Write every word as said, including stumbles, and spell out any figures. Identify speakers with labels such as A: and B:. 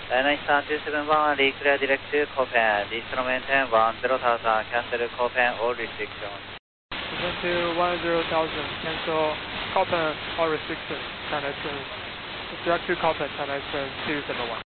A: Airline star two seven one, clear direct to Copen. Distro maintain one zero thousand, cancel Copen all restrictions.
B: Descend to one zero thousand, cancel Copen all restrictions, China Eastern, direct to Copen, China Eastern two seven one.